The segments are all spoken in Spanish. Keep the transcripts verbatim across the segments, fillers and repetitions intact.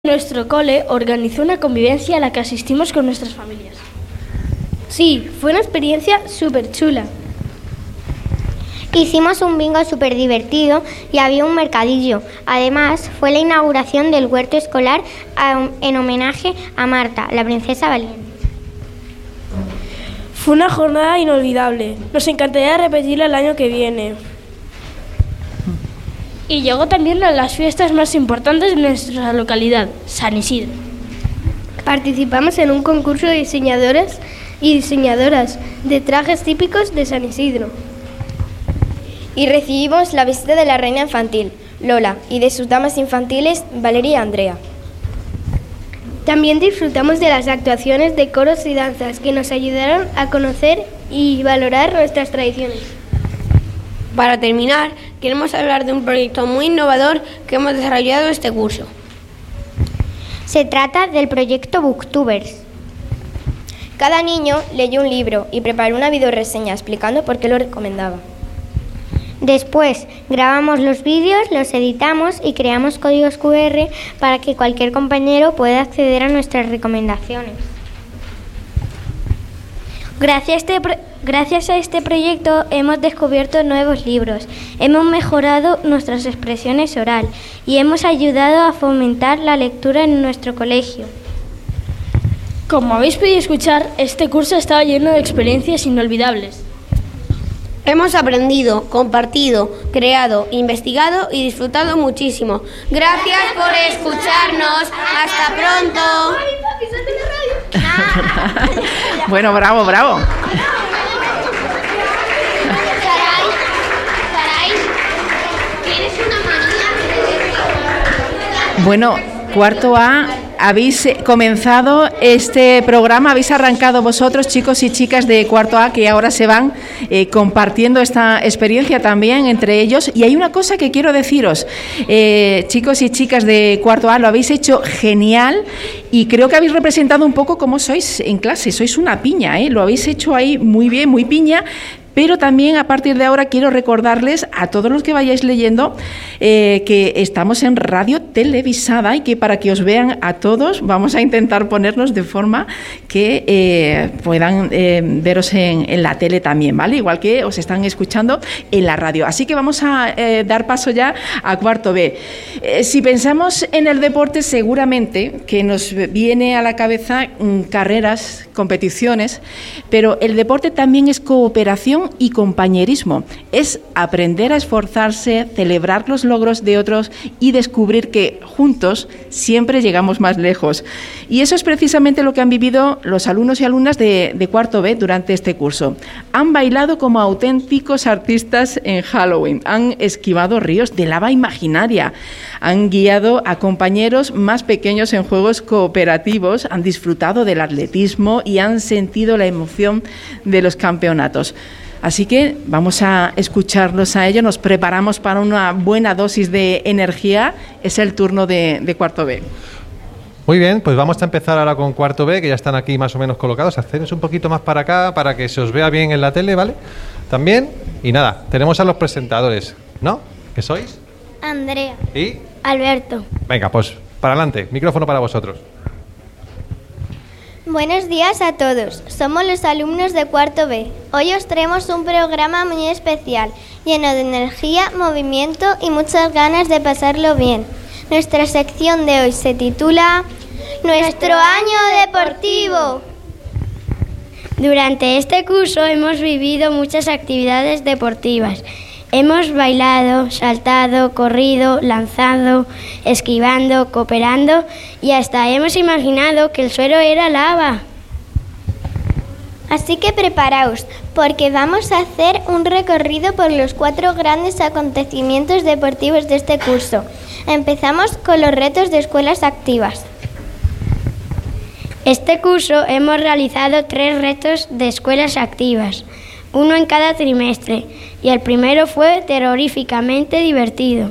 Nuestro cole organizó una convivencia a la que asistimos con nuestras familias. Sí, fue una experiencia súper chula. Hicimos un bingo súper divertido y había un mercadillo. Además, fue la inauguración del huerto escolar en homenaje a Marta, la princesa valiente. Fue una jornada inolvidable. Nos encantaría repetirla el año que viene. Y llegó también a las fiestas más importantes de nuestra localidad, San Isidro. Participamos en un concurso de diseñadores y diseñadoras de trajes típicos de San Isidro. Y recibimos la visita de la reina infantil, Lola, y de sus damas infantiles, Valeria y Andrea. También disfrutamos de las actuaciones de coros y danzas que nos ayudaron a conocer y valorar nuestras tradiciones. Para terminar, queremos hablar de un proyecto muy innovador que hemos desarrollado este curso. Se trata del proyecto Booktubers. Cada niño leyó un libro y preparó una videoreseña explicando por qué lo recomendaba. Después, grabamos los vídeos, los editamos y creamos códigos cu erre para que cualquier compañero pueda acceder a nuestras recomendaciones. Gracias a, este pro- gracias a este proyecto hemos descubierto nuevos libros, hemos mejorado nuestras expresiones oral y hemos ayudado a fomentar la lectura en nuestro colegio. Como habéis podido escuchar, este curso estaba lleno de experiencias inolvidables. Hemos aprendido, compartido, creado, investigado y disfrutado muchísimo. Gracias por escucharnos. Hasta pronto. Bueno, bravo, bravo. Bueno, cuarto A, habéis comenzado este programa, habéis arrancado vosotros, chicos y chicas de cuarto A, que ahora se van eh, compartiendo esta experiencia también entre ellos. Y hay una cosa que quiero deciros, eh, chicos y chicas de cuarto A, lo habéis hecho genial y creo que habéis representado un poco cómo sois en clase, sois una piña, ¿eh? Lo habéis hecho ahí muy bien, muy piña. Pero también a partir de ahora quiero recordarles a todos los que vayáis leyendo eh, que estamos en radio televisada y que para que os vean a todos vamos a intentar ponernos de forma que eh, puedan eh, veros en, en la tele también, ¿vale? Igual que os están escuchando en la radio. Así que vamos a eh, dar paso ya a cuarto B. Eh, si pensamos en el deporte, seguramente que nos viene a la cabeza mm, carreras, competiciones, pero el deporte también es cooperación y compañerismo. Es aprender a esforzarse, celebrar los logros de otros y descubrir que juntos siempre llegamos más lejos. Y eso es precisamente lo que han vivido los alumnos y alumnas de, de cuarto B durante este curso. Han bailado como auténticos artistas en Halloween, han esquivado ríos de lava imaginaria, han guiado a compañeros más pequeños en juegos cooperativos, han disfrutado del atletismo y han sentido la emoción de los campeonatos. Así que vamos a escucharlos a ellos, nos preparamos para una buena dosis de energía. Es el turno de, de cuarto B. Muy bien, pues vamos a empezar ahora con cuarto B, que ya están aquí más o menos colocados. Haceros un poquito más para acá, para que se os vea bien en la tele, ¿vale? También, y nada, tenemos a los presentadores, ¿no? ¿Qué sois? Andrea. ¿Y? Alberto. Venga, pues para adelante, micrófono para vosotros. Buenos días a todos, somos los alumnos de cuarto B. Hoy os traemos un programa muy especial, lleno de energía, movimiento y muchas ganas de pasarlo bien. Nuestra sección de hoy se titula Nuestro Año Deportivo. Durante este curso hemos vivido muchas actividades deportivas. Hemos bailado, saltado, corrido, lanzado, esquivando, cooperando y hasta hemos imaginado que el suelo era lava. Así que preparaos, porque vamos a hacer un recorrido por los cuatro grandes acontecimientos deportivos de este curso. Empezamos con los retos de escuelas activas. Este curso hemos realizado tres retos de escuelas activas, uno en cada trimestre, y el primero fue terroríficamente divertido.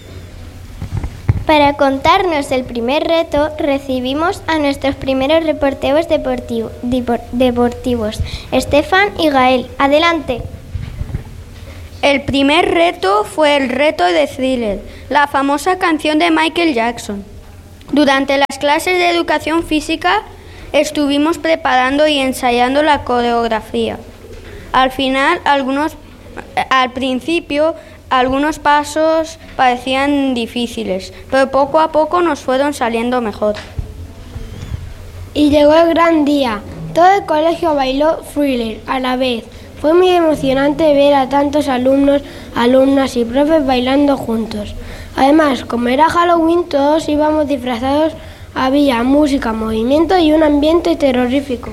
Para contarnos el primer reto, recibimos a nuestros primeros reporteros deportivo, depor, deportivos, Estefan y Gael. Adelante. El primer reto fue el reto de Thriller, la famosa canción de Michael Jackson. Durante las clases de educación física estuvimos preparando y ensayando la coreografía. Al final, algunos, al principio, algunos pasos parecían difíciles, pero poco a poco nos fueron saliendo mejor. Y llegó el gran día. Todo el colegio bailó Thriller a la vez. Fue muy emocionante ver a tantos alumnos, alumnas y profes bailando juntos. Además, como era Halloween, todos íbamos disfrazados. Había música, movimiento y un ambiente terrorífico.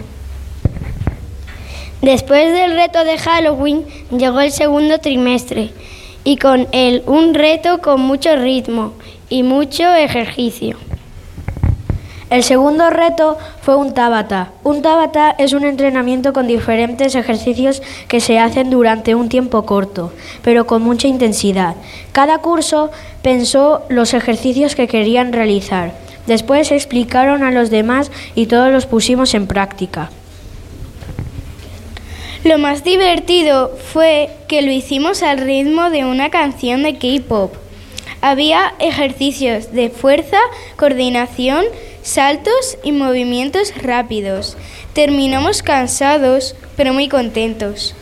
Después del reto de Halloween, llegó el segundo trimestre y con él un reto con mucho ritmo y mucho ejercicio. El segundo reto fue un Tabata. Un Tabata es un entrenamiento con diferentes ejercicios que se hacen durante un tiempo corto, pero con mucha intensidad. Cada curso pensó los ejercicios que querían realizar. Después explicaron a los demás y todos los pusimos en práctica. Lo más divertido fue que lo hicimos al ritmo de una canción de K-pop. Había ejercicios de fuerza, coordinación, saltos y movimientos rápidos. Terminamos cansados, pero muy contentos.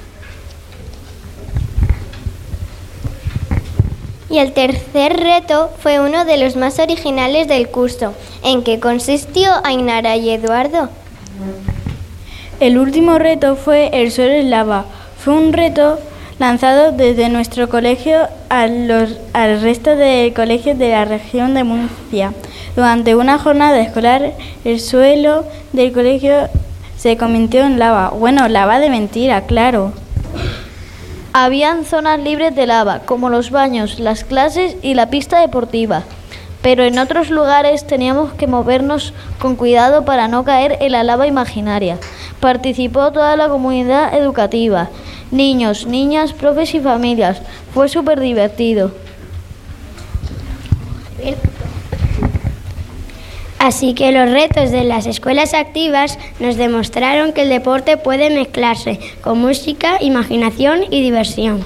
Y el tercer reto fue uno de los más originales del curso. ¿En qué consistió, Ainara y Eduardo? El último reto fue el suelo en lava. Fue un reto lanzado desde nuestro colegio a los, al resto de colegios de la región de Murcia. Durante una jornada escolar, el suelo del colegio se convirtió en lava. Bueno, lava de mentira, claro. Habían zonas libres de lava, como los baños, las clases y la pista deportiva. Pero en otros lugares teníamos que movernos con cuidado para no caer en la lava imaginaria. Participó toda la comunidad educativa, niños, niñas, profes y familias. Fue súper divertido. Así que los retos de las escuelas activas nos demostraron que el deporte puede mezclarse con música, imaginación y diversión.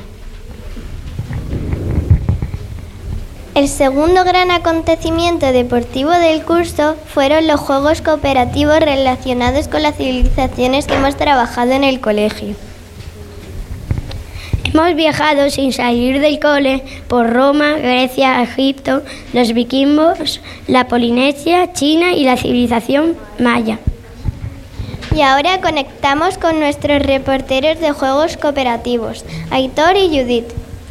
El segundo gran acontecimiento deportivo del curso fueron los juegos cooperativos relacionados con las civilizaciones que hemos trabajado en el colegio. Hemos viajado sin salir del cole por Roma, Grecia, Egipto, los vikingos, la Polinesia, China y la civilización maya. Y ahora conectamos con nuestros reporteros de juegos cooperativos, Aitor y Judith.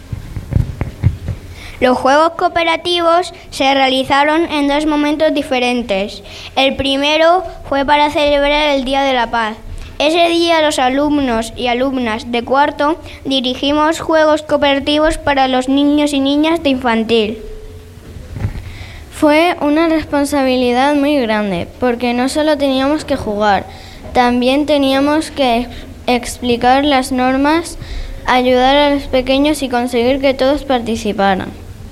Los juegos cooperativos se realizaron en dos momentos diferentes. El primero fue para celebrar el Día de la Paz. Ese día los alumnos y alumnas de cuarto dirigimos juegos cooperativos para los niños y niñas de infantil. Fue una responsabilidad muy grande, porque no solo teníamos que jugar, también teníamos que explicar las normas, ayudar a los pequeños y conseguir que todos participaran.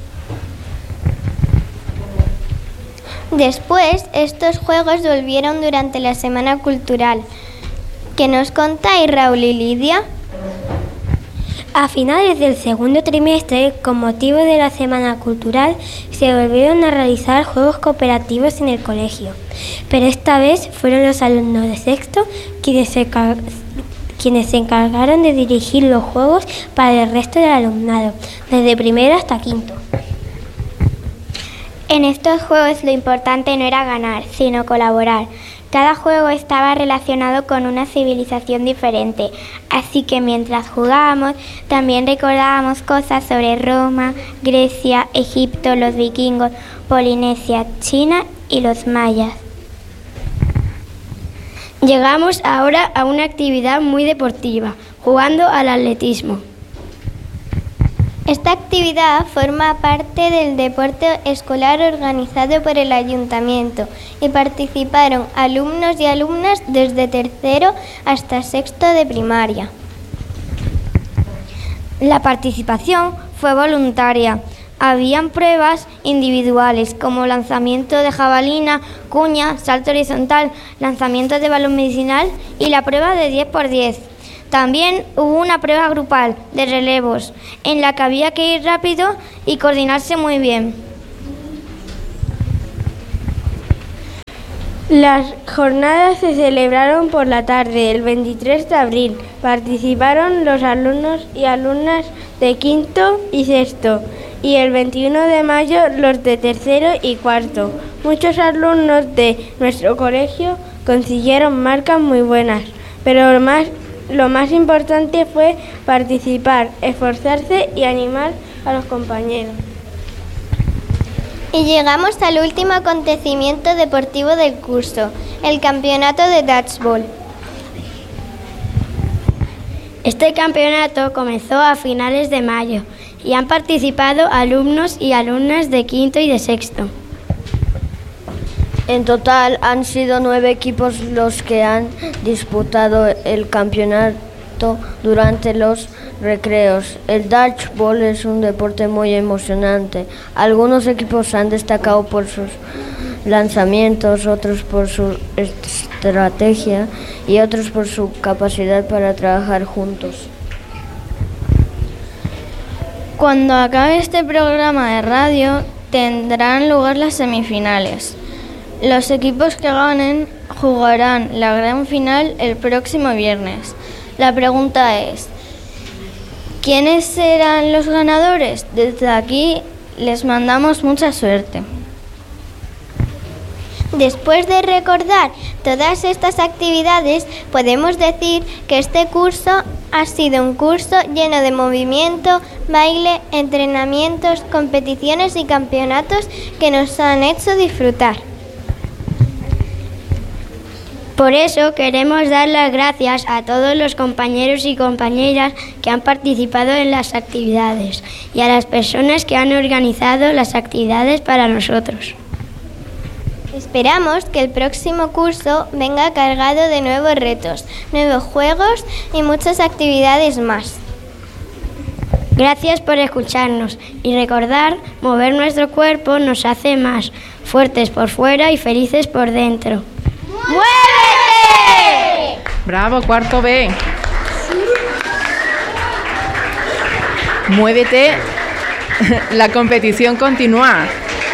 Después, estos juegos volvieron durante la Semana Cultural. ¿Qué nos contáis, Raúl y Lidia? A finales del segundo trimestre, con motivo de la Semana Cultural, se volvieron a realizar juegos cooperativos en el colegio, pero esta vez fueron los alumnos de sexto quienes se, quienes se encargaron de dirigir los juegos para el resto del alumnado, desde primero hasta quinto. En estos juegos lo importante no era ganar, sino colaborar. Cada juego estaba relacionado con una civilización diferente, así que mientras jugábamos también recordábamos cosas sobre Roma, Grecia, Egipto, los vikingos, Polinesia, China y los mayas. Llegamos ahora a una actividad muy deportiva, jugando al atletismo. Esta actividad forma parte del deporte escolar organizado por el ayuntamiento y participaron alumnos y alumnas desde tercero hasta sexto de primaria. La participación fue voluntaria. Habían pruebas individuales como lanzamiento de jabalina, cuña, salto horizontal, lanzamiento de balón medicinal y la prueba de diez por diez. También hubo una prueba grupal de relevos, en la que había que ir rápido y coordinarse muy bien. Las jornadas se celebraron por la tarde, el veintitrés de abril. Participaron los alumnos y alumnas de quinto y sexto, y el veintiuno de mayo los de tercero y cuarto. Muchos alumnos de nuestro colegio consiguieron marcas muy buenas, pero lo más, lo más importante fue participar, esforzarse y animar a los compañeros. Y llegamos al último acontecimiento deportivo del curso, el campeonato de dodgeball. Este campeonato comenzó a finales de mayo y han participado alumnos y alumnas de quinto y de sexto. En total han sido nueve equipos los que han disputado el campeonato durante los recreos. El dodgeball es un deporte muy emocionante. Algunos equipos han destacado por sus lanzamientos, otros por su estrategia y otros por su capacidad para trabajar juntos. Cuando acabe este programa de radio, tendrán lugar las semifinales. Los equipos que ganen jugarán la gran final el próximo viernes. La pregunta es, ¿quiénes serán los ganadores? Desde aquí les mandamos mucha suerte. Después de recordar todas estas actividades, podemos decir que este curso ha sido un curso lleno de movimiento, baile, entrenamientos, competiciones y campeonatos que nos han hecho disfrutar. Por eso queremos dar las gracias a todos los compañeros y compañeras que han participado en las actividades y a las personas que han organizado las actividades para nosotros. Esperamos que el próximo curso venga cargado de nuevos retos, nuevos juegos y muchas actividades más. Gracias por escucharnos y recordar, mover nuestro cuerpo nos hace más fuertes por fuera y felices por dentro. ¡Muévete! Bravo, cuarto B. Muévete. La competición continúa.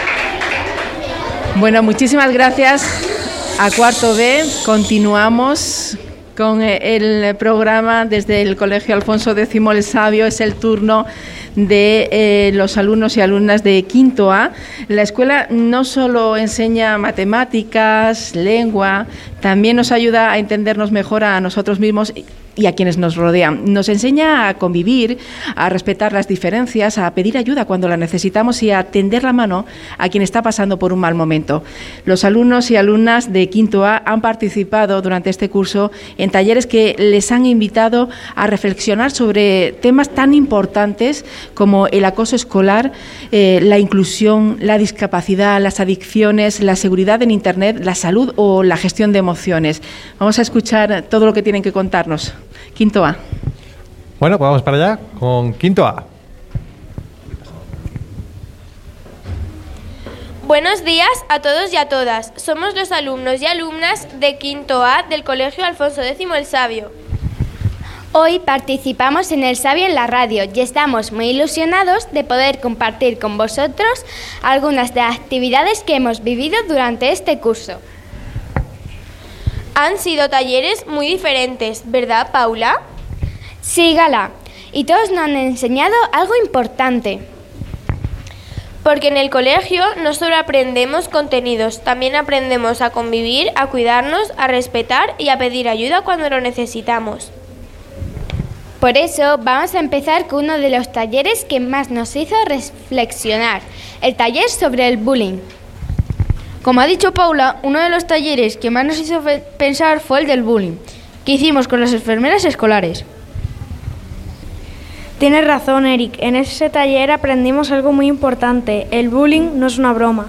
Bueno, muchísimas gracias a cuarto B. Continuamos con el programa desde el Colegio Alfonso X el Sabio. Es el turno de eh, los alumnos y alumnas de quinto A. La escuela no solo enseña matemáticas, lengua, también nos ayuda a entendernos mejor a nosotros mismos y a quienes nos rodean. Nos enseña a convivir, a respetar las diferencias, a pedir ayuda cuando la necesitamos y a tender la mano a quien está pasando por un mal momento. Los alumnos y alumnas de quinto A han participado durante este curso en talleres que les han invitado a reflexionar sobre temas tan importantes como el acoso escolar, eh, la inclusión, la discapacidad, las adicciones, la seguridad en Internet, la salud o la gestión de emociones. Vamos a escuchar todo lo que tienen que contarnos. Quinto A. Bueno, pues vamos para allá con quinto A. Buenos días a todos y a todas. Somos los alumnos y alumnas de quinto A del Colegio Alfonso X el Sabio. Hoy participamos en El Sabio en la radio y estamos muy ilusionados de poder compartir con vosotros algunas de las actividades que hemos vivido durante este curso. Han sido talleres muy diferentes, ¿verdad, Paula? Sí, Gala, y todos nos han enseñado algo importante. Porque en el colegio no solo aprendemos contenidos, también aprendemos a convivir, a cuidarnos, a respetar y a pedir ayuda cuando lo necesitamos. Por eso vamos a empezar con uno de los talleres que más nos hizo reflexionar, el taller sobre el bullying. Como ha dicho Paula, uno de los talleres que más nos hizo pensar fue el del bullying, que hicimos con las enfermeras escolares. Tienes razón, Eric. En ese taller aprendimos algo muy importante. El bullying no es una broma.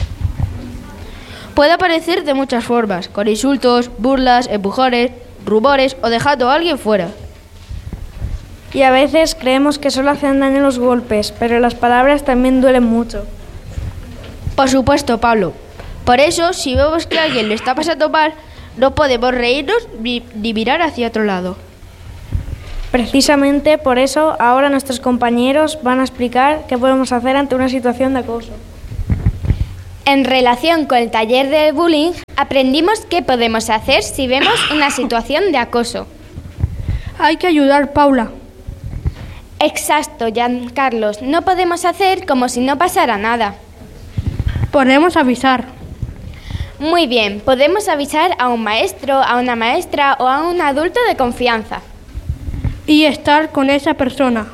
Puede aparecer de muchas formas, con insultos, burlas, empujones, rumores o dejando a alguien fuera. Y a veces creemos que solo hacen daño los golpes, pero las palabras también duelen mucho. Por supuesto, Pablo. Por eso, si vemos que a alguien le está pasando mal, no podemos reírnos ni, ni mirar hacia otro lado. Precisamente por eso, ahora nuestros compañeros van a explicar qué podemos hacer ante una situación de acoso. En relación con el taller de bullying, aprendimos qué podemos hacer si vemos una situación de acoso. Hay que ayudar, Paula. Exacto, Giancarlos. No podemos hacer como si no pasara nada. Podemos avisar. Muy bien, podemos avisar a un maestro, a una maestra o a un adulto de confianza. Y estar con esa persona.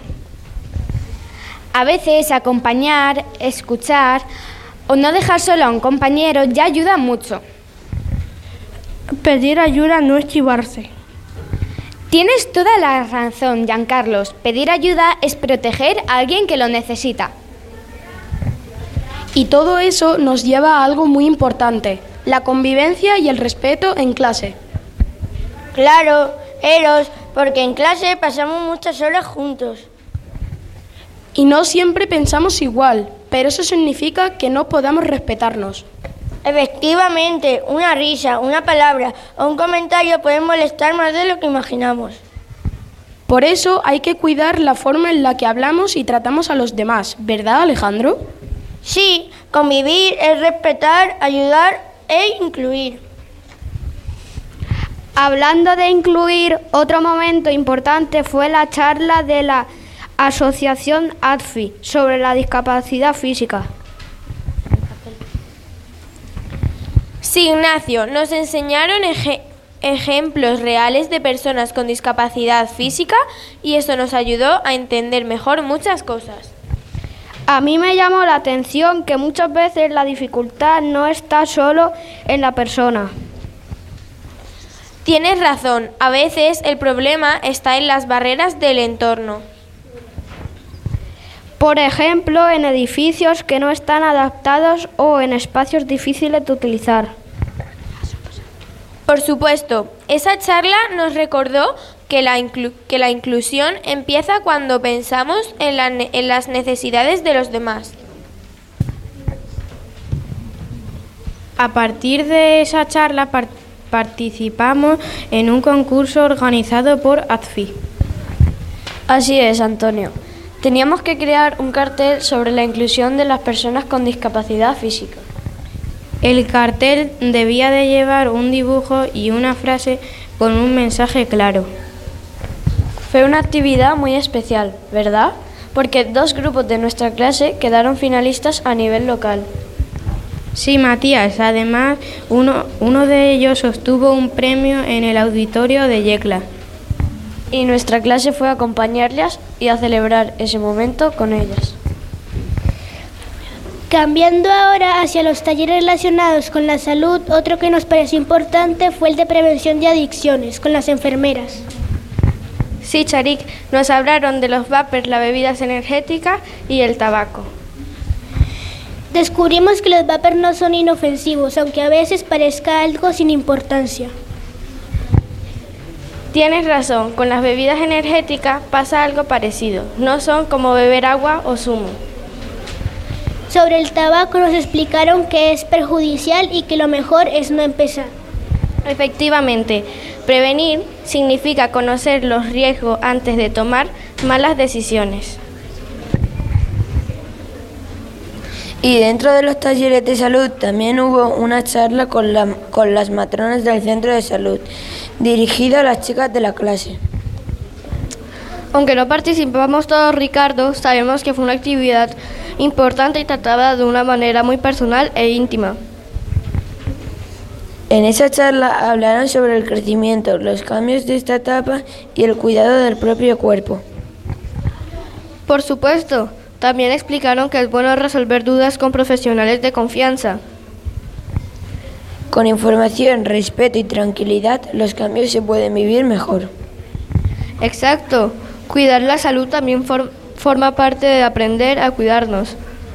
A veces acompañar, escuchar o no dejar solo a un compañero ya ayuda mucho. Pedir ayuda no es chivarse. Tienes toda la razón, Giancarlos. Pedir ayuda es proteger a alguien que lo necesita. Y todo eso nos lleva a algo muy importante, la convivencia y el respeto en clase. Claro, Eros, porque en clase pasamos muchas horas juntos. Y no siempre pensamos igual, pero eso significa que no podamos respetarnos. Efectivamente, una risa, una palabra o un comentario pueden molestar más de lo que imaginamos. Por eso hay que cuidar la forma en la que hablamos y tratamos a los demás, ¿verdad, Alejandro? Sí, convivir es respetar, ayudar e incluir. Hablando de incluir, otro momento importante fue la charla de la Asociación A D F I sobre la discapacidad física. Sí, Ignacio, nos enseñaron ej- ejemplos reales de personas con discapacidad física y eso nos ayudó a entender mejor muchas cosas. A mí me llamó la atención que muchas veces la dificultad no está solo en la persona. Tienes razón, a veces el problema está en las barreras del entorno. Por ejemplo, en edificios que no están adaptados o en espacios difíciles de utilizar. Por supuesto, esa charla nos recordó que la, inclu- que la inclusión empieza cuando pensamos en, la ne- en las necesidades de los demás. A partir de esa charla par- participamos en un concurso organizado por A D F I. Así es, Antonio. Teníamos que crear un cartel sobre la inclusión de las personas con discapacidad física. El cartel debía de llevar un dibujo y una frase con un mensaje claro. Fue una actividad muy especial, ¿verdad? Porque dos grupos de nuestra clase quedaron finalistas a nivel local. Sí, Matías. Además, uno, uno de ellos obtuvo un premio en el auditorio de Yecla. Y nuestra clase fue a acompañarlas y a celebrar ese momento con ellas. Cambiando ahora hacia los talleres relacionados con la salud, otro que nos pareció importante fue el de prevención de adicciones con las enfermeras. Sí, Charik, nos hablaron de los vapers, las bebidas energéticas y el tabaco. Descubrimos que los vapers no son inofensivos, aunque a veces parezca algo sin importancia. Tienes razón, con las bebidas energéticas pasa algo parecido. No son como beber agua o zumo. Sobre el tabaco nos explicaron que es perjudicial y que lo mejor es no empezar. Efectivamente, prevenir significa conocer los riesgos antes de tomar malas decisiones. Y dentro de los talleres de salud también hubo una charla con, la, con las matronas del centro de salud, dirigida a las chicas de la clase. Aunque no participamos todos, Ricardo, sabemos que fue una actividad importante y tratada de una manera muy personal e íntima. En esa charla hablaron sobre el crecimiento, los cambios de esta etapa y el cuidado del propio cuerpo. Por supuesto, también explicaron que es bueno resolver dudas con profesionales de confianza. Con información, respeto y tranquilidad, los cambios se pueden vivir mejor. Exacto. Cuidar la salud también for- forma parte de aprender a cuidarnos.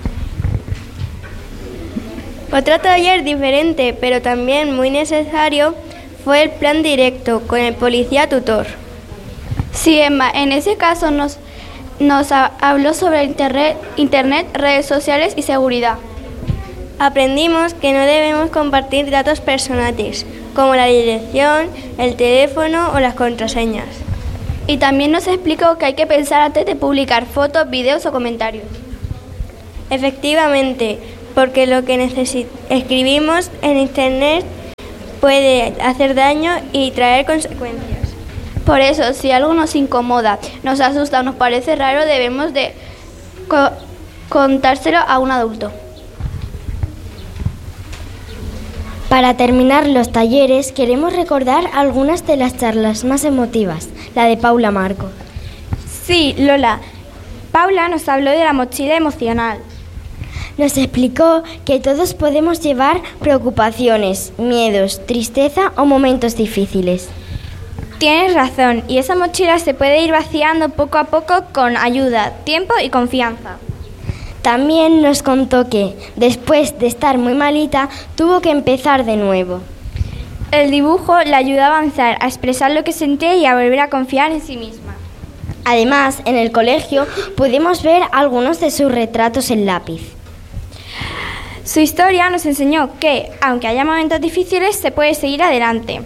Otro taller diferente, pero también muy necesario, fue el plan directo con el policía tutor. Sí, Emma, en ese caso nos, nos ha- habló sobre internet, internet, redes sociales y seguridad. Aprendimos que no debemos compartir datos personales, como la dirección, el teléfono o las contraseñas. Y también nos explicó que hay que pensar antes de publicar fotos, videos o comentarios. Efectivamente, porque lo que necesi- escribimos en Internet puede hacer daño y traer consecuencias. Por eso, si algo nos incomoda, nos asusta o nos parece raro, debemos de co- contárselo a un adulto. Para terminar los talleres, queremos recordar algunas de las charlas más emotivas, la de Paula Marco. Sí, Lola. Paula nos habló de la mochila emocional. Nos explicó que todos podemos llevar preocupaciones, miedos, tristeza o momentos difíciles. Tienes razón, y esa mochila se puede ir vaciando poco a poco con ayuda, tiempo y confianza. También nos contó que, después de estar muy malita, tuvo que empezar de nuevo. El dibujo le ayuda a avanzar, a expresar lo que sentía y a volver a confiar en sí misma. Además, en el colegio pudimos ver algunos de sus retratos en lápiz. Su historia nos enseñó que, aunque haya momentos difíciles, se puede seguir adelante.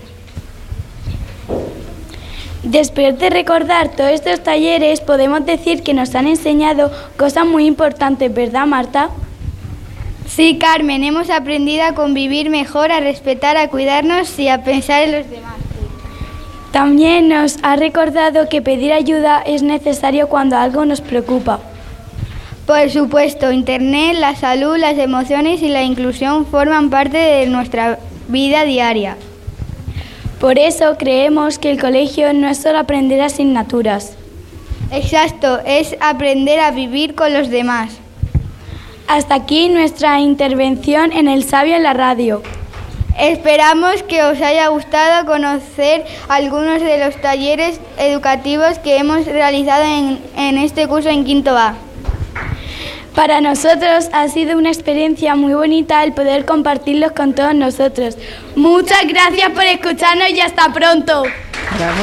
Después de recordar todos estos talleres, podemos decir que nos han enseñado cosas muy importantes, ¿verdad, Marta? Sí, Carmen, hemos aprendido a convivir mejor, a respetar, a cuidarnos y a pensar en los demás. También nos ha recordado que pedir ayuda es necesario cuando algo nos preocupa. Por supuesto, Internet, la salud, las emociones y la inclusión forman parte de nuestra vida diaria. Por eso creemos que el colegio no es solo aprender asignaturas. Exacto, es aprender a vivir con los demás. Hasta aquí nuestra intervención en El Sabio en la Radio. Esperamos que os haya gustado conocer algunos de los talleres educativos que hemos realizado en, en este curso en Quinto A. Para nosotros ha sido una experiencia muy bonita el poder compartirlos con todos nosotros. Muchas gracias por escucharnos y hasta pronto. Bravo.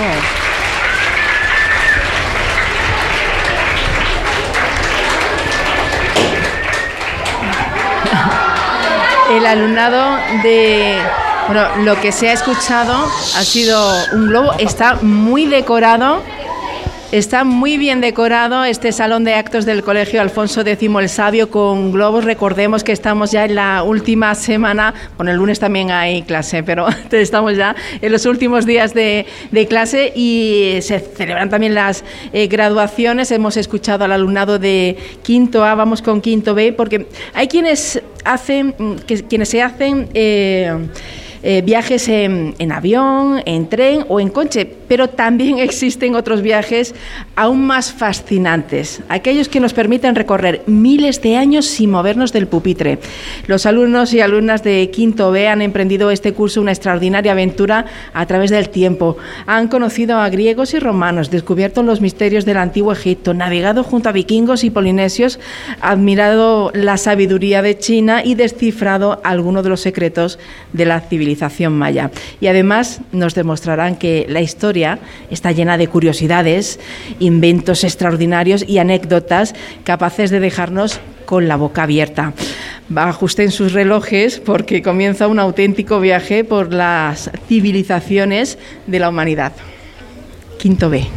El alumnado de... Bueno, lo que se ha escuchado ha sido un globo, está muy decorado. Está muy bien decorado este salón de actos del Colegio Alfonso X el Sabio con globos. Recordemos que estamos ya en la última semana, bueno, el lunes también hay clase, pero estamos ya en los últimos días de, de clase y se celebran también las eh, graduaciones. Hemos escuchado al alumnado de Quinto A, vamos con Quinto B, porque hay quienes hacen, que, quienes se hacen... Eh, Eh, viajes en, en avión, en tren o en coche, pero también existen otros viajes aún más fascinantes, aquellos que nos permiten recorrer miles de años sin movernos del pupitre. Los alumnos y alumnas de Quinto B han emprendido este curso una extraordinaria aventura a través del tiempo. Han conocido a griegos y romanos, descubierto los misterios del antiguo Egipto, navegado junto a vikingos y polinesios, admirado la sabiduría de China y descifrado algunos de los secretos de la civilización maya. Y además nos demostrarán que la historia está llena de curiosidades, inventos extraordinarios y anécdotas capaces de dejarnos con la boca abierta. Ajusten sus relojes porque comienza un auténtico viaje por las civilizaciones de la humanidad. Quinto B.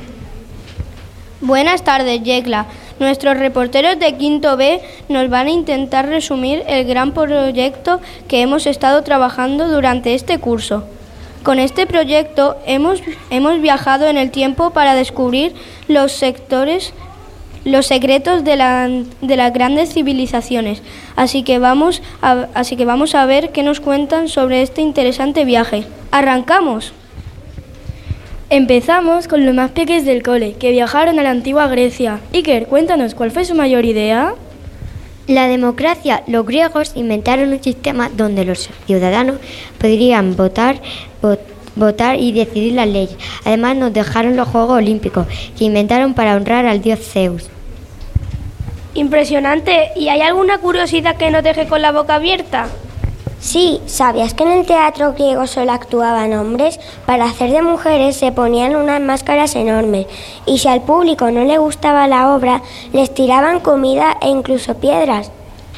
Buenas tardes, Yecla. Nuestros reporteros de Quinto B nos van a intentar resumir el gran proyecto que hemos estado trabajando durante este curso. Con este proyecto hemos, hemos viajado en el tiempo para descubrir los sectores, los secretos de, la, de las grandes civilizaciones. Así que, vamos a, así que vamos a ver qué nos cuentan sobre este interesante viaje. ¡Arrancamos! Empezamos con los más pequeños del cole, que viajaron a la antigua Grecia. Iker, cuéntanos, ¿cuál fue su mayor idea? La democracia. Los griegos inventaron un sistema donde los ciudadanos podrían votar, vot, votar y decidir las leyes. Además nos dejaron los Juegos Olímpicos, que inventaron para honrar al dios Zeus. Impresionante. ¿Y hay alguna curiosidad que nos deje con la boca abierta? Sí, ¿sabías que en el teatro griego solo actuaban hombres? Para hacer de mujeres se ponían unas máscaras enormes y si al público no le gustaba la obra, les tiraban comida e incluso piedras.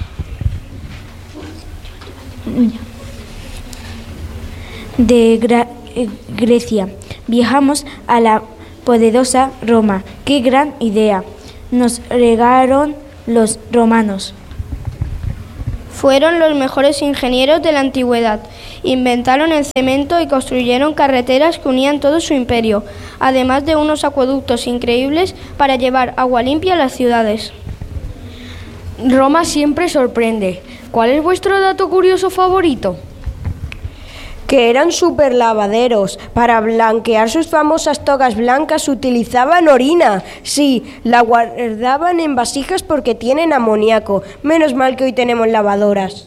De Gra- eh, Grecia viajamos a la poderosa Roma. ¡Qué gran idea! Nos regaron los romanos. Fueron los mejores ingenieros de la antigüedad. Inventaron el cemento y construyeron carreteras que unían todo su imperio, además de unos acueductos increíbles para llevar agua limpia a las ciudades. Roma siempre sorprende. ¿Cuál es vuestro dato curioso favorito? Que eran superlavaderos. Para blanquear sus famosas togas blancas utilizaban orina. Sí, la guardaban en vasijas porque tienen amoníaco. Menos mal que hoy tenemos lavadoras.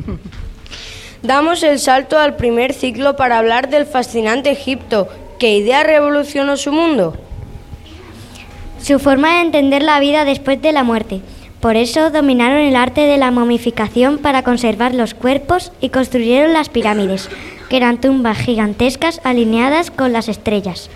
Damos el salto al primer ciclo para hablar del fascinante Egipto. ¿Qué idea revolucionó su mundo? Su forma de entender la vida después de la muerte. Por eso dominaron el arte de la momificación para conservar los cuerpos y construyeron las pirámides, que eran tumbas gigantescas alineadas con las estrellas.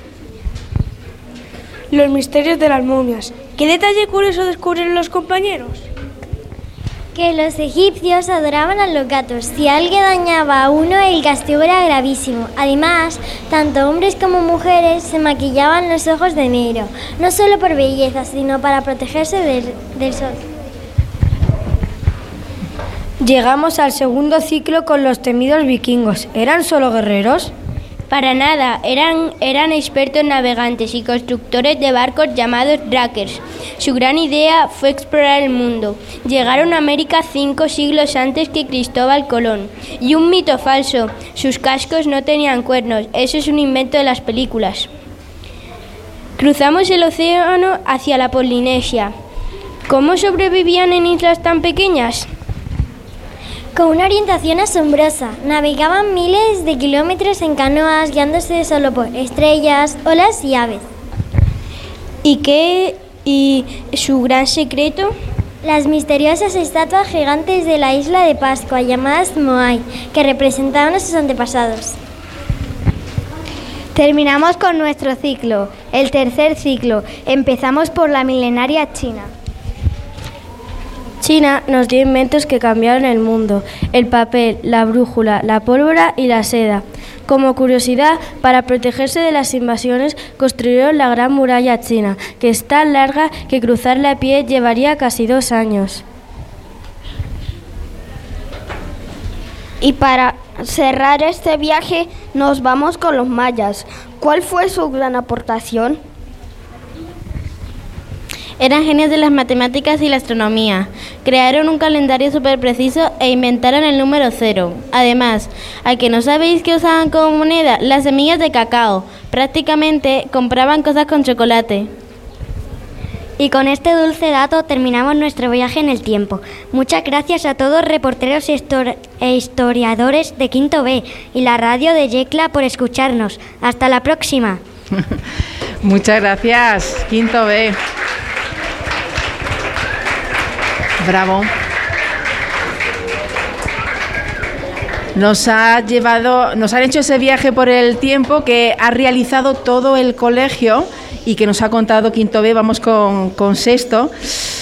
Los misterios de las momias. ¿Qué detalle curioso descubrieron los compañeros? Que los egipcios adoraban a los gatos. Si alguien dañaba a uno, el castigo era gravísimo. Además, tanto hombres como mujeres se maquillaban los ojos de negro, no solo por belleza, sino para protegerse del, del sol. Llegamos al segundo ciclo con los temidos vikingos. ¿Eran solo guerreros? Para nada, eran, eran expertos navegantes y constructores de barcos llamados drakers. Su gran idea fue explorar el mundo. Llegaron a América cinco siglos antes que Cristóbal Colón. Y un mito falso, sus cascos no tenían cuernos, eso es un invento de las películas. Cruzamos el océano hacia la Polinesia. ¿Cómo sobrevivían en islas tan pequeñas? Con una orientación asombrosa, navegaban miles de kilómetros en canoas guiándose solo por estrellas, olas y aves. ¿Y qué? ¿Y su gran secreto? Las misteriosas estatuas gigantes de la isla de Pascua, llamadas Moai, que representaban a sus antepasados. Terminamos con nuestro ciclo, el tercer ciclo. Empezamos por la milenaria China. China nos dio inventos que cambiaron el mundo: el papel, la brújula, la pólvora y la seda. Como curiosidad, para protegerse de las invasiones, construyeron la Gran Muralla China, que es tan larga que cruzarla a pie llevaría casi dos años. Y para cerrar este viaje, nos vamos con los mayas. ¿Cuál fue su gran aportación? Eran genios de las matemáticas y la astronomía. Crearon un calendario súper preciso e inventaron el número cero. Además, ¿a que no sabéis qué usaban como moneda? Las semillas de cacao. Prácticamente compraban cosas con chocolate. Y con este dulce dato terminamos nuestro viaje en el tiempo. Muchas gracias a todos reporteros e, histor- e historiadores de Quinto B y la radio de Yecla por escucharnos. Hasta la próxima. Muchas gracias, Quinto B. Bravo. Nos ha llevado, nos han hecho ese viaje por el tiempo que ha realizado todo el colegio y que nos ha contado Quinto B. Vamos con, con sexto.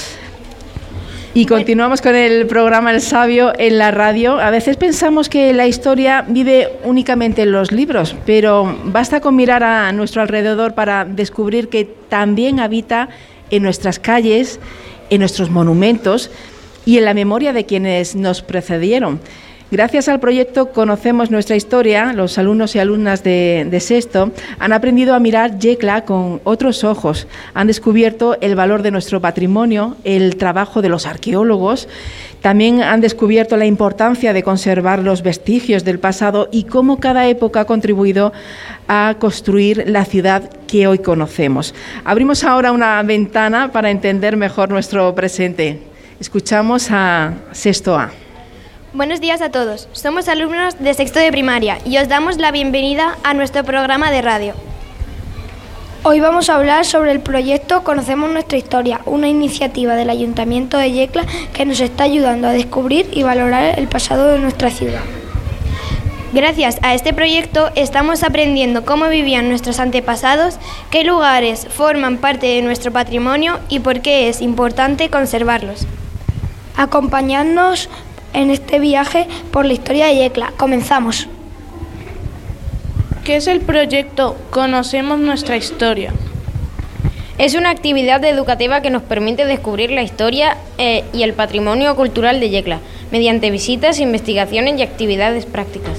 Y continuamos con el programa El Sabio en la radio. A veces pensamos que la historia vive únicamente en los libros, pero basta con mirar a nuestro alrededor para descubrir que también habita en nuestras calles, en nuestros monumentos y en la memoria de quienes nos precedieron. Gracias al proyecto Conocemos Nuestra Historia, los alumnos y alumnas de, de sexto han aprendido a mirar Yecla con otros ojos. Han descubierto el valor de nuestro patrimonio, el trabajo de los arqueólogos. También han descubierto la importancia de conservar los vestigios del pasado y cómo cada época ha contribuido a construir la ciudad que hoy conocemos. Abrimos ahora una ventana para entender mejor nuestro presente. Escuchamos a Sexto A. Buenos días a todos. Somos alumnos de sexto de primaria y os damos la bienvenida a nuestro programa de radio. Hoy vamos a hablar sobre el proyecto Conocemos Nuestra Historia, una iniciativa del Ayuntamiento de Yecla que nos está ayudando a descubrir y valorar el pasado de nuestra ciudad. Gracias a este proyecto estamos aprendiendo cómo vivían nuestros antepasados, qué lugares forman parte de nuestro patrimonio y por qué es importante conservarlos. Acompañadnos en este viaje por la historia de Yecla. Comenzamos. ¿Qué es el proyecto Conocemos Nuestra Historia? Es una actividad educativa que nos permite descubrir la historia eh, y el patrimonio cultural de Yecla, mediante visitas, investigaciones y actividades prácticas.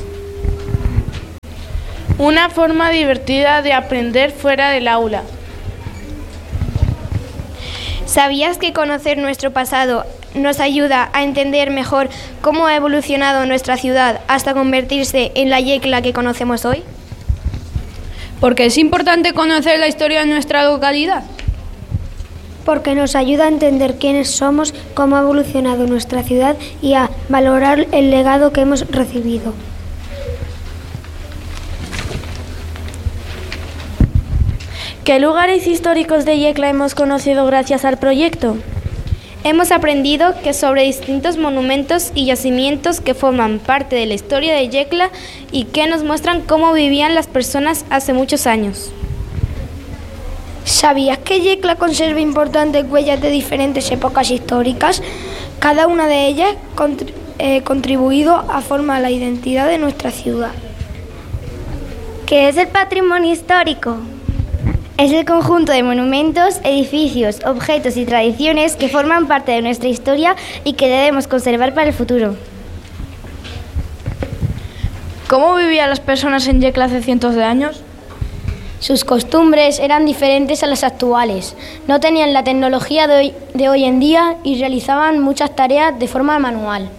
Una forma divertida de aprender fuera del aula. ¿Sabías que conocer nuestro pasado nos ayuda a entender mejor cómo ha evolucionado nuestra ciudad hasta convertirse en la Yecla que conocemos hoy? Porque es importante conocer la historia de nuestra localidad. Porque nos ayuda a entender quiénes somos, cómo ha evolucionado nuestra ciudad y a valorar el legado que hemos recibido. ¿Qué lugares históricos de Yecla hemos conocido gracias al proyecto? Hemos aprendido que sobre distintos monumentos y yacimientos que forman parte de la historia de Yecla y que nos muestran cómo vivían las personas hace muchos años. ¿Sabías que Yecla conserva importantes huellas de diferentes épocas históricas? Cada una de ellas ha contri- eh, contribuido a formar la identidad de nuestra ciudad. ¿Qué es el patrimonio histórico? Es el conjunto de monumentos, edificios, objetos y tradiciones que forman parte de nuestra historia y que debemos conservar para el futuro. ¿Cómo vivían las personas en Yecla hace cientos de años? Sus costumbres eran diferentes a las actuales. No tenían la tecnología de hoy, de hoy en día y realizaban muchas tareas de forma manual.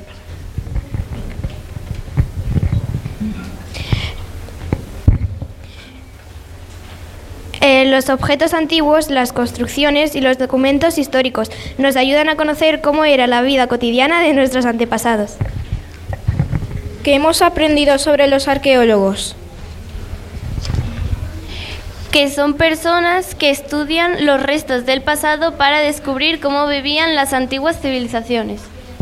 Eh, los objetos antiguos, las construcciones y los documentos históricos nos ayudan a conocer cómo era la vida cotidiana de nuestros antepasados. ¿Qué hemos aprendido sobre los arqueólogos? Que son personas que estudian los restos del pasado para descubrir cómo vivían las antiguas civilizaciones.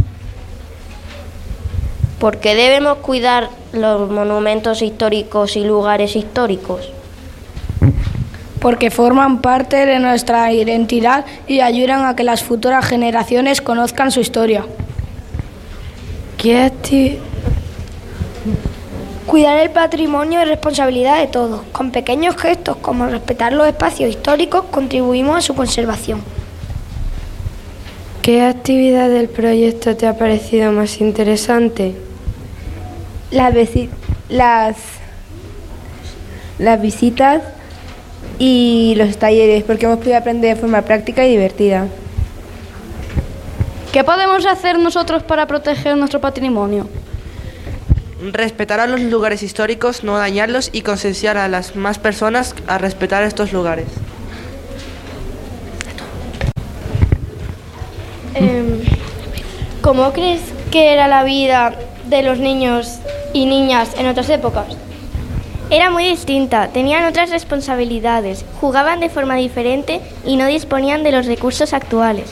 ¿Por qué debemos cuidar los monumentos históricos y lugares históricos? Porque forman parte de nuestra identidad y ayudan a que las futuras generaciones conozcan su historia. ¿Qué acti- Cuidar el patrimonio es responsabilidad de todos. Con pequeños gestos como respetar los espacios históricos contribuimos a su conservación. ¿Qué actividad del proyecto te ha parecido más interesante? Las, visi- las, las visitas y los talleres, porque hemos podido aprender de forma práctica y divertida. ¿Qué podemos hacer nosotros para proteger nuestro patrimonio? Respetar a los lugares históricos, no dañarlos y concienciar a las más personas a respetar estos lugares. Eh, ¿Cómo crees que era la vida de los niños y niñas en otras épocas? Era muy distinta, tenían otras responsabilidades, jugaban de forma diferente y no disponían de los recursos actuales.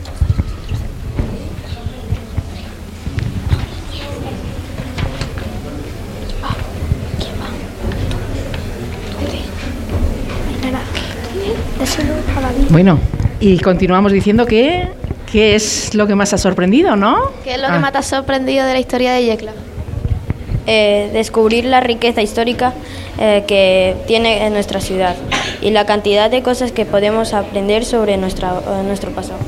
Bueno, y continuamos diciendo que ¿qué es lo que más ha sorprendido, no? ¿Qué es lo Ah. que más te ha sorprendido de la historia de Yecla? Eh, descubrir la riqueza histórica eh, que tiene en nuestra ciudad y la cantidad de cosas que podemos aprender sobre nuestra, eh, nuestro pasado.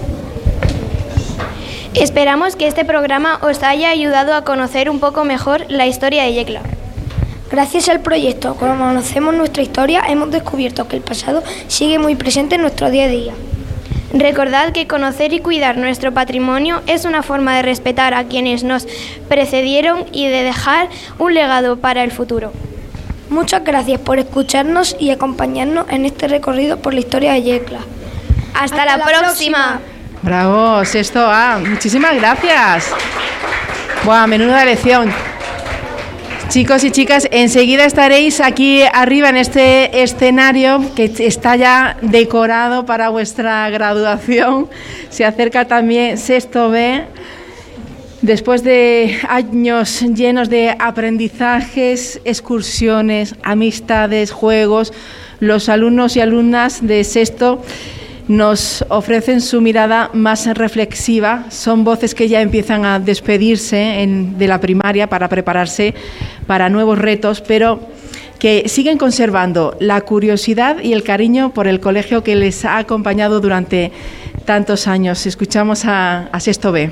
Esperamos que este programa os haya ayudado a conocer un poco mejor la historia de Yecla. Gracias al proyecto, como conocemos nuestra historia, hemos descubierto que el pasado sigue muy presente en nuestro día a día. Recordad que conocer y cuidar nuestro patrimonio es una forma de respetar a quienes nos precedieron y de dejar un legado para el futuro. Muchas gracias por escucharnos y acompañarnos en este recorrido por la historia de Yecla. ¡Hasta, la, la próxima! próxima. Bravo, sexto A. Muchísimas gracias. Buah, menuda lección. Chicos y chicas, enseguida estaréis aquí arriba en este escenario que está ya decorado para vuestra graduación. Se acerca también sexto B. Después de años llenos de aprendizajes, excursiones, amistades, juegos, los alumnos y alumnas de sexto nos ofrecen su mirada más reflexiva. Son voces que ya empiezan a despedirse en, de la primaria para prepararse para nuevos retos, pero que siguen conservando la curiosidad y el cariño por el colegio que les ha acompañado durante tantos años. Escuchamos a, a Sexto B.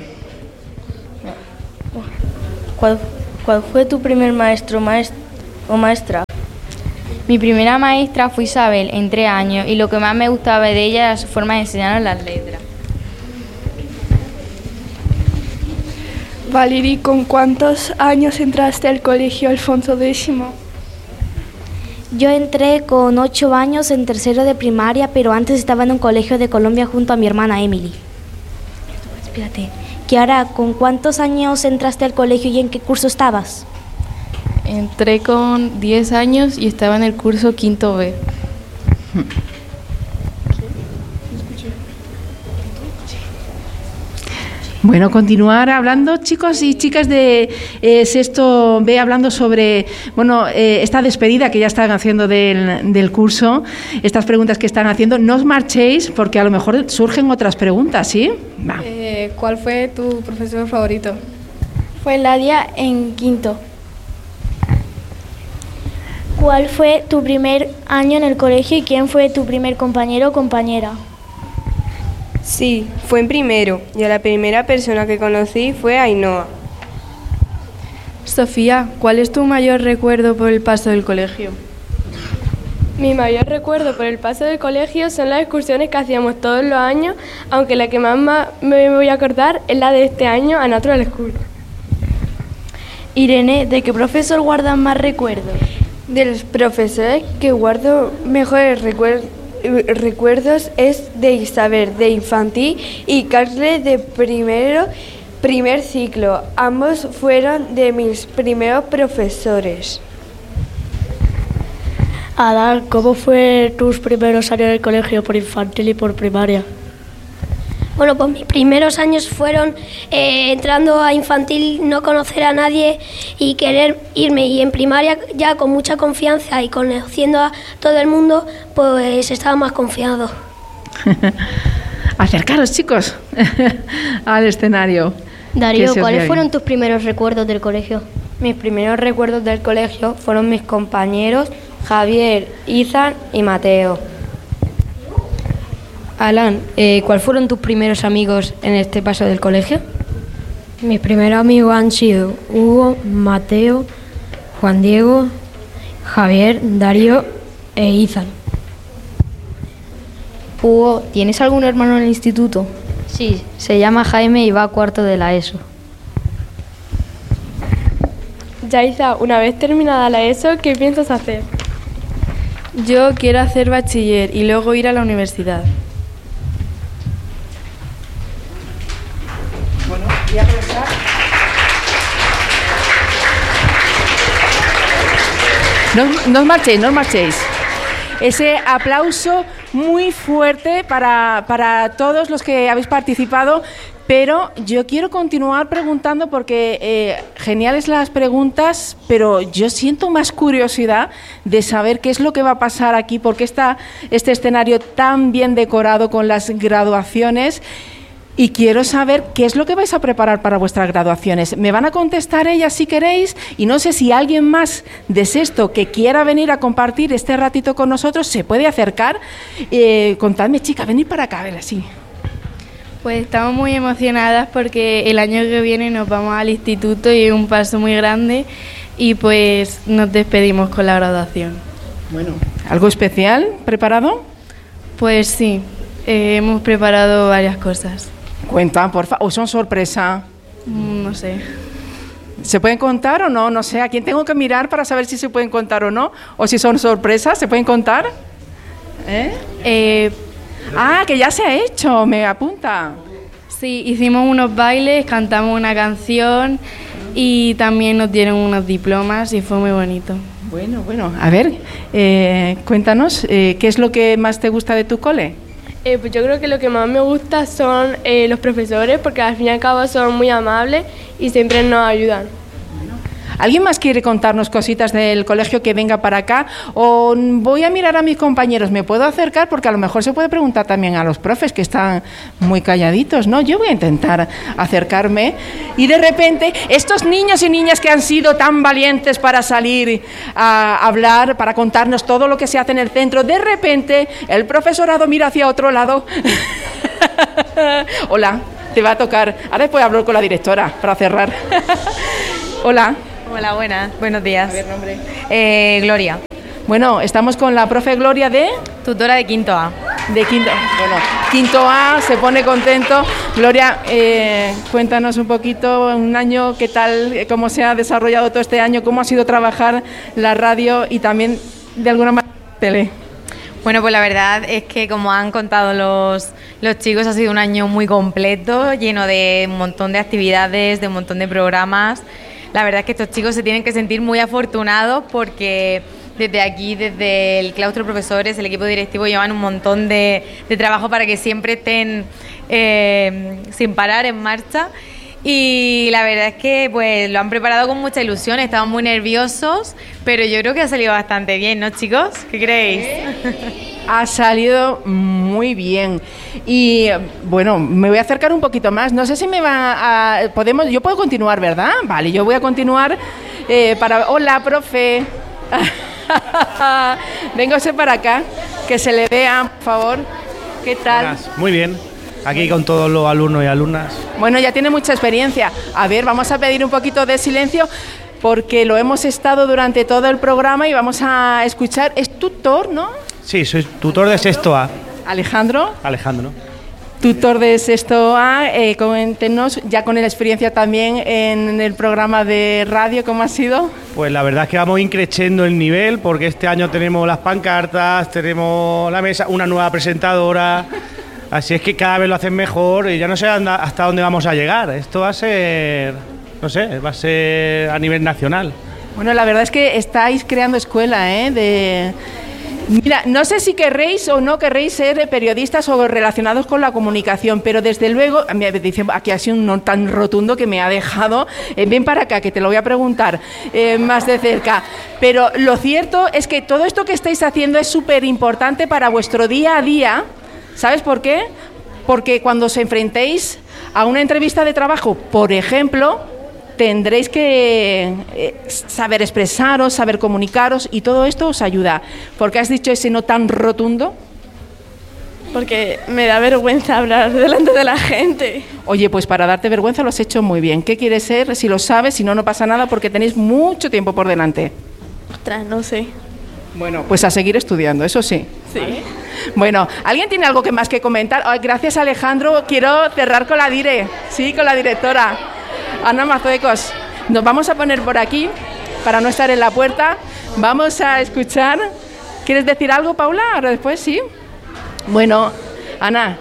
¿Cuál, cuál fue tu primer maestro maest o maestra? Mi primera maestra fue Isabel, en tres años, y lo que más me gustaba de ella era su forma de enseñarnos las letras. Valiri, ¿con cuántos años entraste al colegio Alfonso Décimo? Yo entré con ocho años en tercero de primaria, pero antes estaba en un colegio de Colombia junto a mi hermana Emily. Espérate. Kiara, ¿con cuántos años entraste al colegio y en qué curso estabas? Entré con diez años y estaba en el curso quinto B. Bueno, continuar hablando, chicos y chicas de eh, Sexto B, hablando sobre bueno eh, esta despedida que ya están haciendo del, del curso, estas preguntas que están haciendo. No os marchéis porque a lo mejor surgen otras preguntas, ¿sí? Va. Eh, ¿Cuál fue tu profesor favorito? Fue Ladia en quinto. ¿Cuál fue tu primer año en el colegio y quién fue tu primer compañero o compañera? Sí, fue en primero y a la primera persona que conocí fue Ainhoa. Sofía, ¿cuál es tu mayor recuerdo por el paso del colegio? Mi mayor recuerdo por el paso del colegio son las excursiones que hacíamos todos los años, aunque la que más, más me voy a acordar es la de este año a Natural School. Irene, ¿de qué profesor guardas más recuerdos? De los profesores que guardo mejores recuerdos recuerdos es de Isabel de infantil y Carles de primero primer ciclo. Ambos fueron de mis primeros profesores. Adán, ¿cómo fue tus primeros años en el colegio por infantil y por primaria? Bueno, pues mis primeros años fueron eh, entrando a infantil, no conocer a nadie y querer irme. Y en primaria ya con mucha confianza y conociendo a todo el mundo, pues estaba más confiado. Acercaros, chicos, al escenario. Darío, ¿cuáles fueron tus primeros recuerdos del colegio? Mis primeros recuerdos del colegio fueron mis compañeros Javier, Izan y Mateo. Alan, eh, ¿cuáles fueron tus primeros amigos en este paso del colegio? Mis primeros amigos han sido Hugo, Mateo, Juan Diego, Javier, Darío e Izan. Hugo, ¿tienes algún hermano en el instituto? Sí, se llama Jaime y va a cuarto de la ESO. Yaiza, una vez terminada la ESO, ¿qué piensas hacer? Yo quiero hacer bachiller y luego ir a la universidad. Bueno, voy a aprovechar. No, no os marchéis, no os marchéis. Ese aplauso muy fuerte para, para todos los que habéis participado, pero yo quiero continuar preguntando porque eh, geniales las preguntas, pero yo siento más curiosidad de saber qué es lo que va a pasar aquí, porque está este escenario tan bien decorado con las graduaciones. Y quiero saber qué es lo que vais a preparar para vuestras graduaciones. Me van a contestar ellas si queréis, y no sé si alguien más de sexto que quiera venir a compartir este ratito con nosotros se puede acercar. Eh, contadme, chica, venid para acá, a ver, así. Pues estamos muy emocionadas porque el año que viene nos vamos al instituto y es un paso muy grande y pues nos despedimos con la graduación. Bueno, ¿algo especial preparado? Pues sí, eh, hemos preparado varias cosas. Cuenta, por favor. ¿O son sorpresa? Mm, no sé. ¿Se pueden contar o no? No sé. ¿A quién tengo que mirar para saber si se pueden contar o no? ¿O si son sorpresas? ¿Se pueden contar? ¿Eh? Eh, ah, que ya se ha hecho. Me apunta. Sí, hicimos unos bailes, cantamos una canción y también nos dieron unos diplomas y fue muy bonito. Bueno, bueno. A ver, eh, cuéntanos, eh, ¿qué es lo que más te gusta de tu cole? Eh, pues yo creo que lo que más me gusta son eh, los profesores, porque al fin y al cabo son muy amables y siempre nos ayudan. ¿Alguien más quiere contarnos cositas del colegio que venga para acá? O voy a mirar a mis compañeros, ¿me puedo acercar? Porque a lo mejor se puede preguntar también a los profes que están muy calladitos, ¿no? Yo voy a intentar acercarme y de repente estos niños y niñas que han sido tan valientes para salir a hablar, para contarnos todo lo que se hace en el centro, de repente el profesorado mira hacia otro lado. Hola, te va a tocar. Ahora después hablo con la directora para cerrar. Hola. Hola, buenas. Buenos días. A ver, nombre. Eh, Gloria. Bueno, estamos con la profe Gloria de... Tutora de quinto A. De quinto, bueno, quinto A, se pone contento. Gloria, eh, cuéntanos un poquito, un año, qué tal, cómo se ha desarrollado todo este año, cómo ha sido trabajar la radio y también, de alguna manera, la tele. Bueno, pues la verdad es que, como han contado los, los chicos, ha sido un año muy completo, lleno de un montón de actividades, de un montón de programas. La verdad es que estos chicos se tienen que sentir muy afortunados porque desde aquí, desde el claustro de profesores, el equipo directivo llevan un montón de, de trabajo para que siempre estén eh, sin parar en marcha. Y la verdad es que pues lo han preparado con mucha ilusión, estaban muy nerviosos, pero yo creo que ha salido bastante bien, ¿no, chicos? ¿Qué creéis? Ha salido muy bien. Y bueno, me voy a acercar un poquito más. No sé si me va a... podemos, yo puedo continuar, ¿verdad? Vale, yo voy a continuar eh, para... Hola, profe. Véngase para acá, que se le vea, por favor. ¿Qué tal? Buenas. Muy bien. Aquí con todos los alumnos y alumnas. Bueno, ya tiene mucha experiencia. A ver, vamos a pedir un poquito de silencio porque lo hemos estado durante todo el programa y vamos a escuchar. ¿Es tutor, no? Sí, soy tutor de sexto A. ¿Alejandro? Alejandro. Tutor de sexto A, eh, coméntenos, ya con la experiencia también en el programa de radio, ¿cómo ha sido? Pues la verdad es que vamos increciendo el nivel porque este año tenemos las pancartas, tenemos la mesa, una nueva presentadora... Así es que cada vez lo hacen mejor y ya no sé hasta dónde vamos a llegar. Esto va a ser, no sé, va a ser a nivel nacional. Bueno, la verdad es que estáis creando escuela, ¿eh? De... Mira, no sé si querréis o no querréis ser periodistas o relacionados con la comunicación, pero desde luego, me dice aquí ha sido un no tan rotundo que me ha dejado. Eh, ven para acá, que te lo voy a preguntar eh, más de cerca. Pero lo cierto es que todo esto que estáis haciendo es súper importante para vuestro día a día. ¿Sabes por qué? Porque cuando os enfrentéis a una entrevista de trabajo, por ejemplo, tendréis que eh, saber expresaros, saber comunicaros y todo esto os ayuda. ¿Por qué has dicho ese no tan rotundo? Porque me da vergüenza hablar delante de la gente. Oye, pues para darte vergüenza lo has hecho muy bien. ¿Qué quieres ser? Si lo sabes, si no, no pasa nada porque tenéis mucho tiempo por delante. Ostras, no sé. Bueno, pues a seguir estudiando, eso sí. Sí. ¿Vale? Bueno, ¿alguien tiene algo que más que comentar? Oh, gracias, Alejandro. Quiero cerrar con la dire, sí, con la directora, Ana Mazuecos. Nos vamos a poner por aquí para no estar en la puerta. Vamos a escuchar. ¿Quieres decir algo, Paula? Ahora después, sí. Bueno, Ana,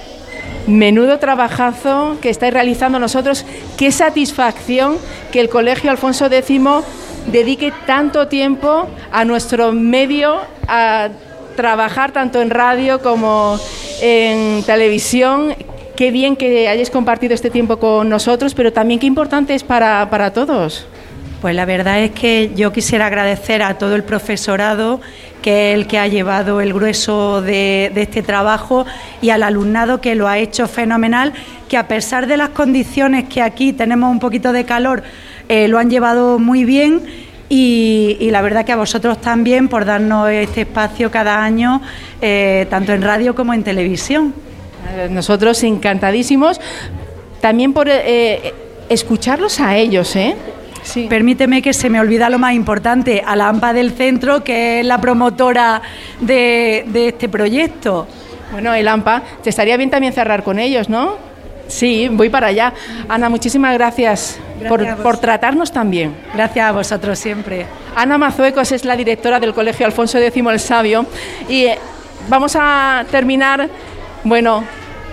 menudo trabajazo que estáis realizando nosotros. Qué satisfacción que el Colegio Alfonso X dedique tanto tiempo a nuestro medio, a trabajar tanto en radio como en televisión. Qué bien que hayáis compartido este tiempo con nosotros, pero también qué importante es para, para todos. Pues la verdad es que yo quisiera agradecer a todo el profesorado, que es el que ha llevado el grueso de, de este trabajo, y al alumnado, que lo ha hecho fenomenal, que a pesar de las condiciones que aquí tenemos un poquito de calor, eh, lo han llevado muy bien. Y, y la verdad que a vosotros también por darnos este espacio cada año, eh, tanto en radio como en televisión. Nosotros encantadísimos, también por eh, escucharlos a ellos, ¿eh? Sí. Permíteme que se me olvida lo más importante, a la AMPA del centro, que es la promotora de, de este proyecto. Bueno, el AMPA, te estaría bien también cerrar con ellos, ¿no? Sí, voy para allá. Ana, muchísimas gracias, gracias por, por tratarnos tan bien. Gracias a vosotros siempre. Ana Mazuecos es la directora del Colegio Alfonso X el Sabio y vamos a terminar. Bueno,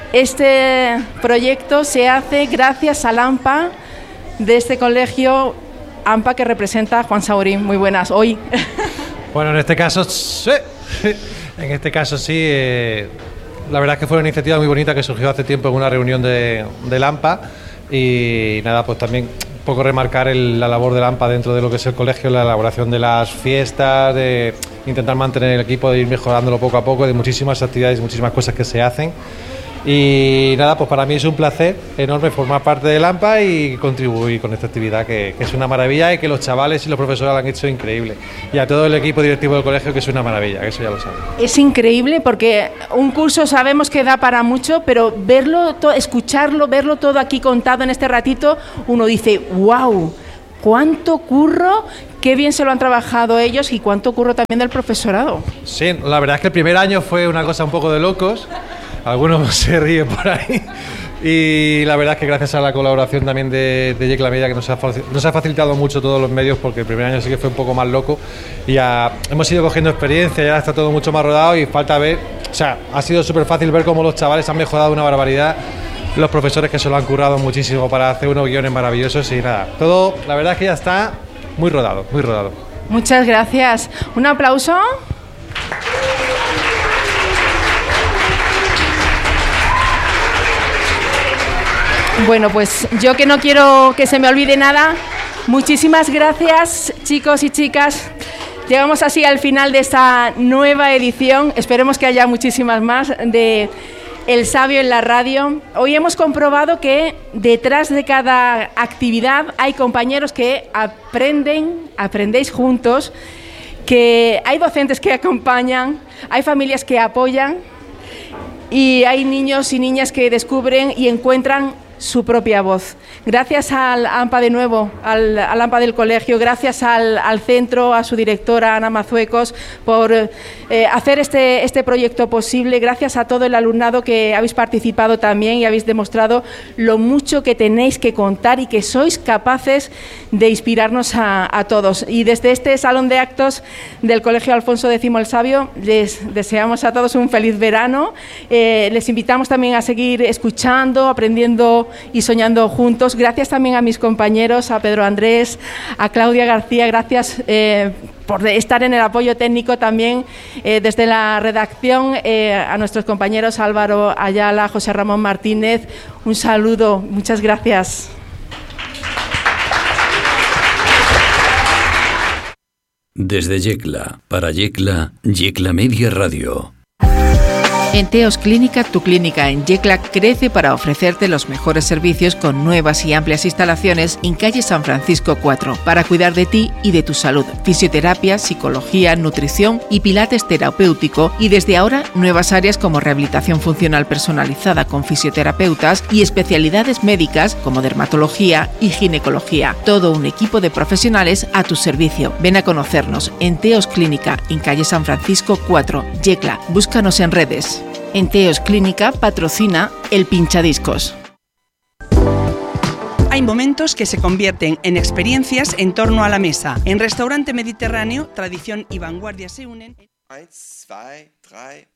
este proyecto se hace gracias al AMPA de este colegio, AMPA que representa a Juan Saurín. Muy buenas, hoy. Bueno, en este caso sí, en este caso sí. Eh... La verdad es que fue una iniciativa muy bonita que surgió hace tiempo en una reunión de, del AMPA y nada, pues también poco remarcar el, la labor del A M P A dentro de lo que es el colegio, la elaboración de las fiestas, de intentar mantener el equipo, de ir mejorándolo poco a poco, de muchísimas actividades, muchísimas cosas que se hacen. Y nada, pues para mí es un placer enorme formar parte del A M P A y contribuir con esta actividad que, que es una maravilla y que los chavales y los profesores lo han hecho increíble. Y a todo el equipo directivo del colegio que es una maravilla, que eso ya lo saben. Es increíble porque un curso sabemos que da para mucho, pero verlo, to- escucharlo, verlo todo aquí contado en este ratito, uno dice, wow, cuánto curro, qué bien se lo han trabajado ellos y cuánto curro también del profesorado. Sí, la verdad es que el primer año fue una cosa un poco de locos. Algunos se ríen por ahí y la verdad es que gracias a la colaboración también de, de Yecla Media que nos ha, nos ha facilitado mucho todos los medios, porque el primer año sí que fue un poco más loco y ya hemos ido cogiendo experiencia, ya está todo mucho más rodado y falta ver, o sea, ha sido súper fácil ver cómo los chavales han mejorado una barbaridad, los profesores que se lo han currado muchísimo para hacer unos guiones maravillosos y nada, todo la verdad es que ya está muy rodado, muy rodado. Muchas gracias. Un aplauso. Bueno, pues yo que no quiero que se me olvide nada, muchísimas gracias, chicos y chicas. Llegamos así al final de esta nueva edición, esperemos que haya muchísimas más, de El Sabio en la Radio. Hoy hemos comprobado que detrás de cada actividad hay compañeros que aprenden, aprendéis juntos, que hay docentes que acompañan, hay familias que apoyan y hay niños y niñas que descubren y encuentran su propia voz. Gracias al A M P A de nuevo, al, al A M P A del colegio, gracias al, al centro, a su directora Ana Mazuecos por eh, hacer este, este proyecto posible, gracias a todo el alumnado que habéis participado también y habéis demostrado lo mucho que tenéis que contar y que sois capaces de inspirarnos a, a todos. Y desde este salón de actos del Colegio Alfonso X el Sabio les deseamos a todos un feliz verano, eh, les invitamos también a seguir escuchando, aprendiendo y soñando juntos. Gracias también a mis compañeros, a Pedro Andrés, a Claudia García, gracias eh, por estar en el apoyo técnico también eh, desde la redacción, eh, a nuestros compañeros Álvaro Ayala, José Ramón Martínez, un saludo, muchas gracias. Desde Yecla, para Yecla, Yecla Media Radio. En Teos Clínica, tu clínica en Yecla crece para ofrecerte los mejores servicios con nuevas y amplias instalaciones en calle San Francisco cuatro para cuidar de ti y de tu salud. Fisioterapia, psicología, nutrición y pilates terapéutico y desde ahora nuevas áreas como rehabilitación funcional personalizada con fisioterapeutas y especialidades médicas como dermatología y ginecología. Todo un equipo de profesionales a tu servicio. Ven a conocernos en Teos Clínica en calle San Francisco cuatro, Yecla. Búscanos en redes. En Teos Clínica patrocina el Pinchadiscos. Hay momentos que se convierten en experiencias en torno a la mesa. En Restaurante Mediterráneo, tradición y vanguardia se unen. Eins, zwei, drei.